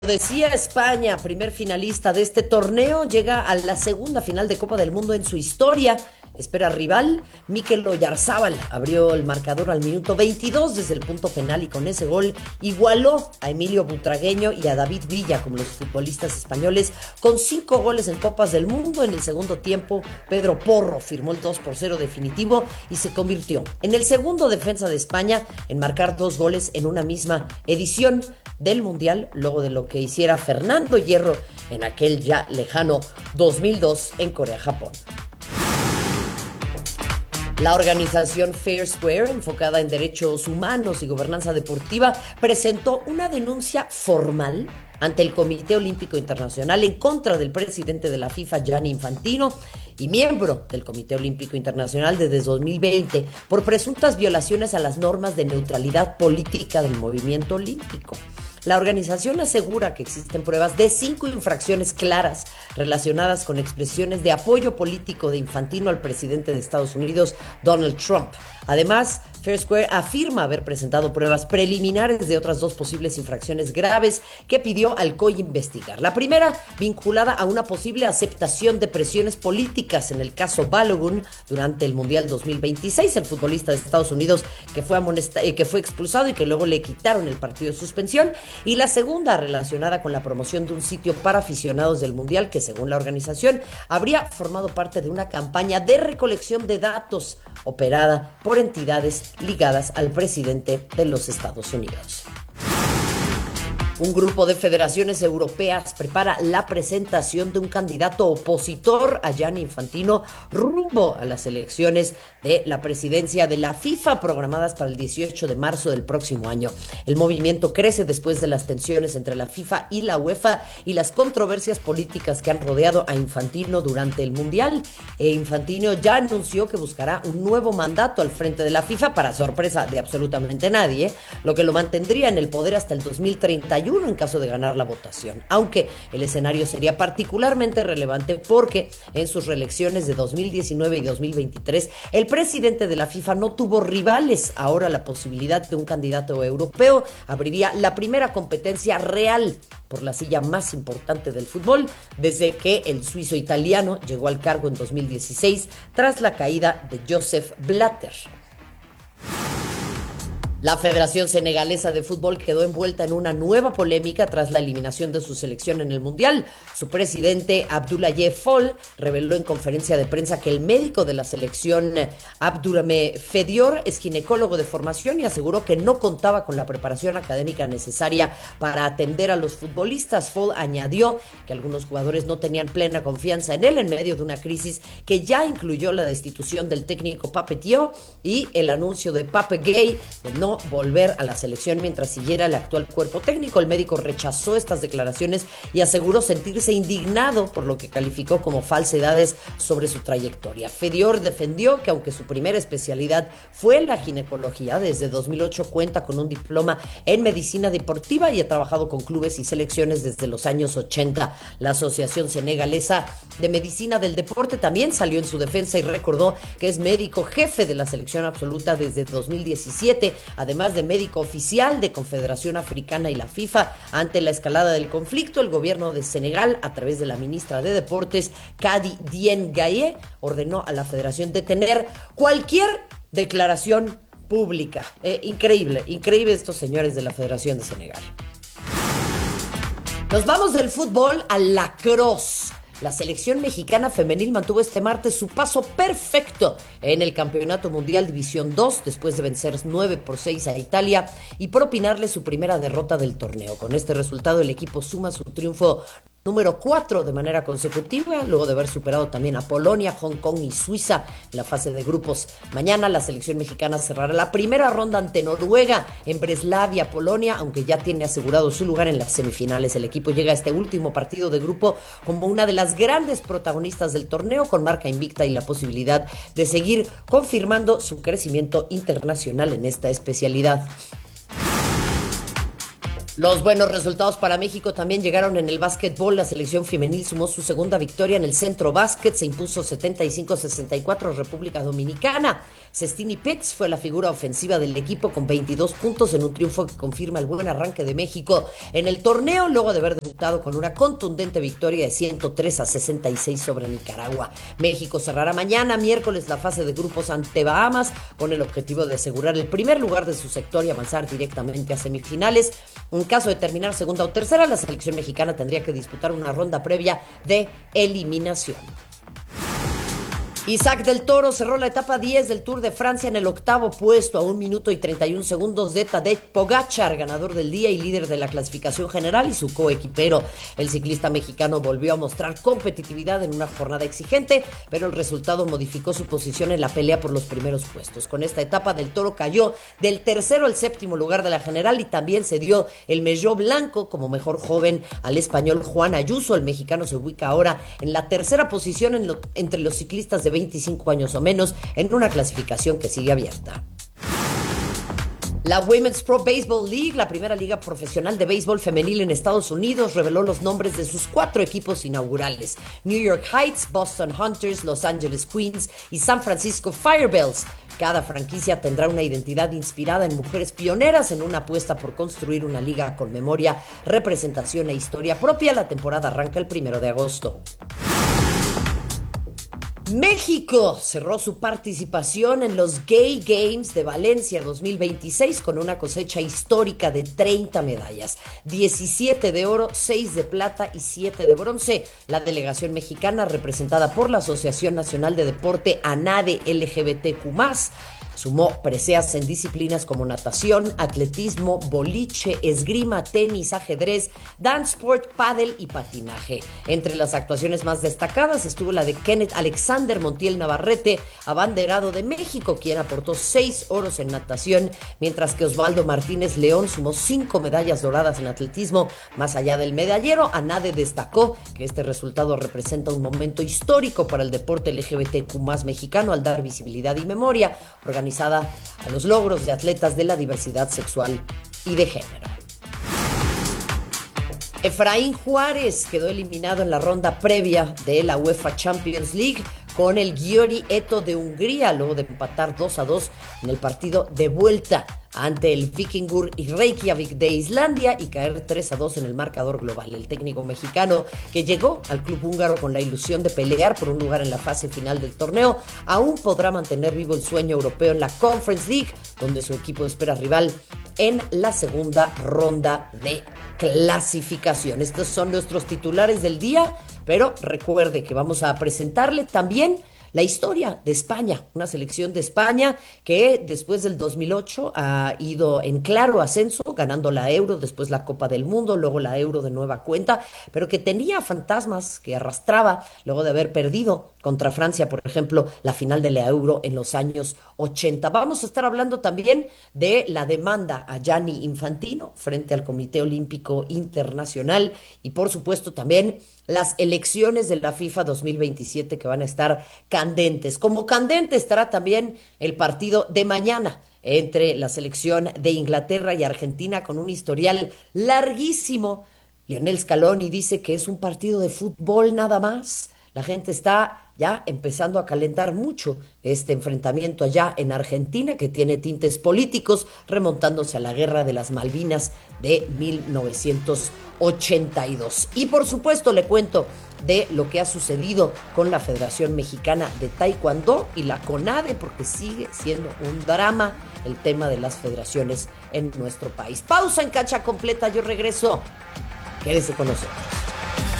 Decía España, primer finalista de este torneo, llega a la segunda final de Copa del Mundo en su historia. Espera rival, Mikel Oyarzabal abrió el marcador al minuto 22 desde el punto penal y con ese gol igualó a Emilio Butragueño y a David Villa como los futbolistas españoles con 5 goles en Copas del Mundo. En el segundo tiempo, Pedro Porro firmó el 2-0 definitivo y se convirtió en el segundo defensa de España en marcar 2 goles en una misma edición del Mundial, luego de lo que hiciera Fernando Hierro en aquel ya lejano 2002 en Corea-Japón. La organización Fair Square, enfocada en derechos humanos y gobernanza deportiva, presentó una denuncia formal ante el Comité Olímpico Internacional en contra del presidente de la FIFA, Gianni Infantino, y miembro del Comité Olímpico Internacional desde 2020 por presuntas violaciones a las normas de neutralidad política del movimiento olímpico. La organización asegura que existen pruebas de 5 infracciones claras relacionadas con expresiones de apoyo político de Infantino al presidente de Estados Unidos, Donald Trump. Además, Fair Square afirma haber presentado pruebas preliminares de otras 2 posibles infracciones graves que pidió al COI investigar. La primera, vinculada a una posible aceptación de presiones políticas en el caso Balogun durante el Mundial 2026, el futbolista de Estados Unidos que fue expulsado y que luego le quitaron el partido de suspensión. Y la segunda, relacionada con la promoción de un sitio para aficionados del Mundial que, según la organización, habría formado parte de una campaña de recolección de datos operada por entidades ligadas al presidente de los Estados Unidos. Un grupo de federaciones europeas prepara la presentación de un candidato opositor a Gianni Infantino rumbo a las elecciones de la presidencia de la FIFA programadas para el 18 de marzo del próximo año. El movimiento crece después de las tensiones entre la FIFA y la UEFA y las controversias políticas que han rodeado a Infantino durante el Mundial. Infantino ya anunció que buscará un nuevo mandato al frente de la FIFA para sorpresa de absolutamente nadie, lo que lo mantendría en el poder hasta el 2031 en caso de ganar la votación, aunque el escenario sería particularmente relevante porque en sus reelecciones de 2019 y 2023 el presidente de la FIFA no tuvo rivales. Ahora la posibilidad de un candidato europeo abriría la primera competencia real por la silla más importante del fútbol desde que el suizo italiano llegó al cargo en 2016 tras la caída de Joseph Blatter. La Federación Senegalesa de Fútbol quedó envuelta en una nueva polémica tras la eliminación de su selección en el Mundial. Su presidente, Abdoulaye Fall, reveló en conferencia de prensa que el médico de la selección, Abdourahmane Fedior, es ginecólogo de formación y aseguró que no contaba con la preparación académica necesaria para atender a los futbolistas. Fall añadió que algunos jugadores no tenían plena confianza en él en medio de una crisis que ya incluyó la destitución del técnico Pape Thiaw y el anuncio de Pape Gueye de no volver a la selección mientras siguiera el actual cuerpo técnico. El médico rechazó estas declaraciones y aseguró sentirse indignado por lo que calificó como falsedades sobre su trayectoria. Fedior defendió que aunque su primera especialidad fue la ginecología, desde 2008 cuenta con un diploma en medicina deportiva y ha trabajado con clubes y selecciones desde los años 80. La Asociación Senegalesa de Medicina del Deporte también salió en su defensa y recordó que es médico jefe de la selección absoluta desde 2017, además de médico oficial de Confederación Africana y la FIFA. Ante la escalada del conflicto, el gobierno de Senegal, a través de la ministra de Deportes, Kadi Dieng Gaye, ordenó a la federación detener cualquier declaración pública. Increíble estos señores de la Federación de Senegal. Nos vamos del fútbol al lacrosse. La selección mexicana femenil mantuvo este martes su paso perfecto en el Campeonato Mundial División 2 después de vencer 9-6 a Italia y propinarle su primera derrota del torneo. Con este resultado el equipo suma su triunfo número 4 de manera consecutiva, luego de haber superado también a Polonia, Hong Kong y Suiza en la fase de grupos. Mañana la selección mexicana cerrará la primera ronda ante Noruega en Breslavia, Polonia, aunque ya tiene asegurado su lugar en las semifinales. El equipo llega a este último partido de grupo como una de las grandes protagonistas del torneo, con marca invicta y la posibilidad de seguir confirmando su crecimiento internacional en esta especialidad. Los buenos resultados para México también llegaron en el básquetbol. La selección femenil sumó su segunda victoria en el Centro Básquet, se impuso 75-64 República Dominicana. Cestini Pitts fue la figura ofensiva del equipo con 22 puntos en un triunfo que confirma el buen arranque de México en el torneo, luego de haber debutado con una contundente victoria de 103-66 sobre Nicaragua. México cerrará mañana, miércoles, la fase de grupos ante Bahamas con el objetivo de asegurar el primer lugar de su sector y avanzar directamente a semifinales. En caso de terminar segunda o tercera, la selección mexicana tendría que disputar una ronda previa de eliminación. Isaac del Toro cerró la etapa 10 del Tour de Francia en el octavo puesto a 1 minuto y 31 segundos de Tadej Pogačar, ganador del día y líder de la clasificación general y su coequipero. El ciclista mexicano volvió a mostrar competitividad en una jornada exigente, pero el resultado modificó su posición en la pelea por los primeros puestos. Con esta etapa del Toro cayó del tercero al séptimo lugar de la general y también se dio el Melló Blanco como mejor joven al español Juan Ayuso. El mexicano se ubica ahora en la tercera posición entre los ciclistas de 25 años o menos en una clasificación que sigue abierta. La Women's Pro Baseball League, la primera liga profesional de béisbol femenil en Estados Unidos, reveló los nombres de sus 4 equipos inaugurales: New York Heights, Boston Hunters, Los Angeles Queens y San Francisco Firebells. Cada franquicia tendrá una identidad inspirada en mujeres pioneras en una apuesta por construir una liga con memoria, representación e historia propia. La temporada arranca el 1 de agosto. México cerró su participación en los Gay Games de Valencia 2026 con una cosecha histórica de 30 medallas, 17 de oro, 6 de plata y 7 de bronce. La delegación mexicana, representada por la Asociación Nacional de Deporte ANADE LGBTQ+, sumó preseas en disciplinas como natación, atletismo, boliche, esgrima, tenis, ajedrez, dance sport, pádel y patinaje. Entre las actuaciones más destacadas estuvo la de Kenneth Alexander Montiel Navarrete, abanderado de México, quien aportó 6 oros en natación, mientras que Osvaldo Martínez León sumó 5 medallas doradas en atletismo. Más allá del medallero, ANADE destacó que este resultado representa un momento histórico para el deporte LGBTQ+ mexicano al dar visibilidad y memoria organizada a los logros de atletas de la diversidad sexual y de género. Efraín Juárez quedó eliminado en la ronda previa de la UEFA Champions League con el Győri Eto de Hungría, luego de empatar 2-2 en el partido de vuelta ante el Víkingur y Reykjavik de Islandia y caer 3-2 en el marcador global. El técnico mexicano, que llegó al club húngaro con la ilusión de pelear por un lugar en la fase final del torneo, aún podrá mantener vivo el sueño europeo en la Conference League, donde su equipo espera rival en la segunda ronda de clasificación. Estos son nuestros titulares del día, pero recuerde que vamos a presentarle también la historia de España, una selección de España que después del 2008 ha ido en claro ascenso, ganando la Euro, después la Copa del Mundo, luego la Euro de nueva cuenta, pero que tenía fantasmas que arrastraba luego de haber perdido contra Francia, por ejemplo, la final de la Euro en los años 80. Vamos a estar hablando también de la demanda a Gianni Infantino frente al Comité Olímpico Internacional y, por supuesto, también las elecciones de la FIFA 2027 que van a estar candentes. Como candente estará también el partido de mañana entre la selección de Inglaterra y Argentina con un historial larguísimo. Lionel Scaloni dice que es un partido de fútbol nada más. La gente está ya empezando a calentar mucho este enfrentamiento allá en Argentina, que tiene tintes políticos, remontándose a la Guerra de las Malvinas de 1982. Y por supuesto le cuento de lo que ha sucedido con la Federación Mexicana de Taekwondo y la CONADE, porque sigue siendo un drama el tema de las federaciones en nuestro país. Pausa en Cancha Completa, yo regreso. Quédese con nosotros.